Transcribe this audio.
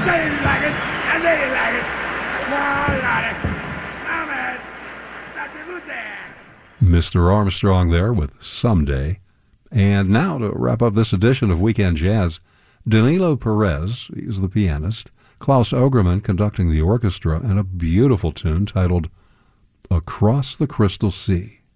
didn't like it. I didn't like it. No, not it. Oh, man. Dr. Luther. Mr. Armstrong there with Someday. And now to wrap up this edition of Weekend Jazz, Danilo Perez, he's the pianist, Klaus Ogerman conducting the orchestra, and a beautiful tune titled Across the Crystal Sea.